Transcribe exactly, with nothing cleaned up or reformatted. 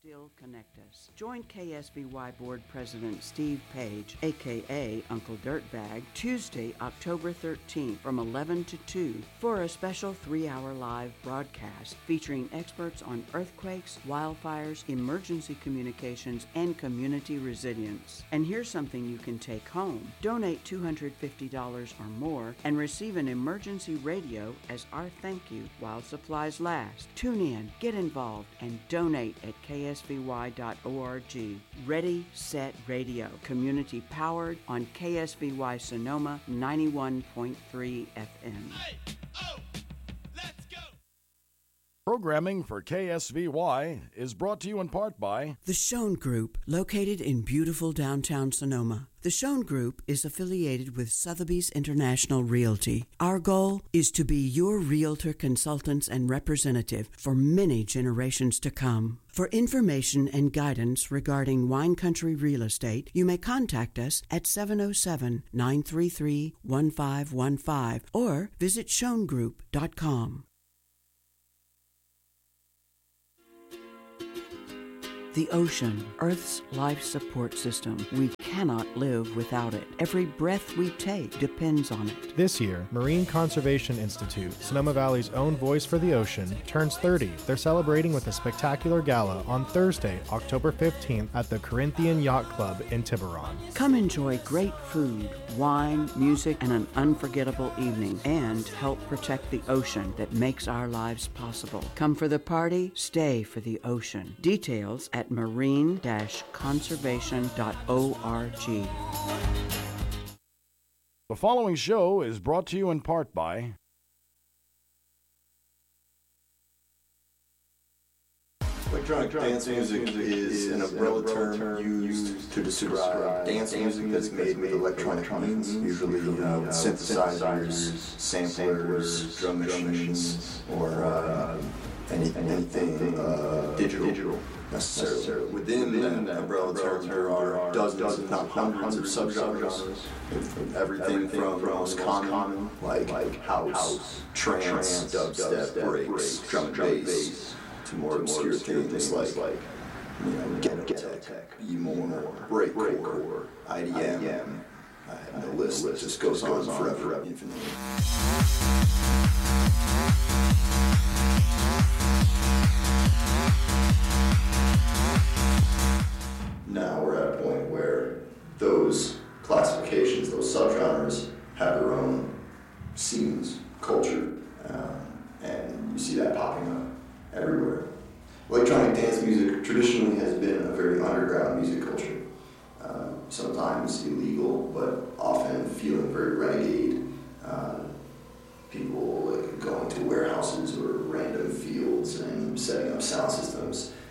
still connect us. Join K S V Y Board President Steve Page, aka Uncle Dirtbag, Tuesday, October thirteenth from eleven to two for a special three-hour live broadcast featuring experts on earthquakes, wildfires, emergency communications, and community resilience. And here's something you can take home. Donate two hundred fifty dollars or more and receive an emergency radio as our thank you while supplies last. Tune in, get involved, and donate at K S V Y dot org. Ready, Set, Radio. Community powered on K S V Y Sonoma ninety-one point three F M. Hey, oh, let's go! Programming for K S V Y is brought to you in part by The Schoen Group, located in beautiful downtown Sonoma. The Schoen Group is affiliated with Sotheby's International Realty. Our goal is to be your realtor consultants and representative for many generations to come. For information and guidance regarding wine country real estate, you may contact us at seven oh seven, nine three three, one five one five or visit schoen group dot com. The ocean, Earth's life support system. We cannot live without it. Every breath we take depends on it. This year, Marine Conservation Institute, Sonoma Valley's own voice for the ocean, turns thirty. They're celebrating with a spectacular gala on Thursday, October fifteenth at the Corinthian Yacht Club in Tiburon. Come enjoy great food, wine, music, and an unforgettable evening, and help protect the ocean that makes our lives possible. Come for the party, stay for the ocean. Details at marine dash conservation dot org. The following show is brought to you in part by Electronic dance music is an umbrella term used to describe dance music that's made with electronic means, usually uh, with synthesizers, samplers, drum machines, or uh, anything, anything uh, digital. Necessarily. Within that umbrella term, there are dozens, if not hundreds, of subgenres. Everything from the most common, like, like house, trance, dubstep, breaks, drum and bass, to more obscure things like, like you know, ghetto tech, B-more, breakcore, I D M. And the list just goes on forever, infinitely. Now we're at a point where those classifications, those subgenres, have their own scenes, culture, um, and you see that popping up everywhere. Electronic dance music traditionally has been a very underground music culture, um, sometimes illegal, but often feeling very renegade. Uh, people like going to warehouses or random fields and setting up sound systems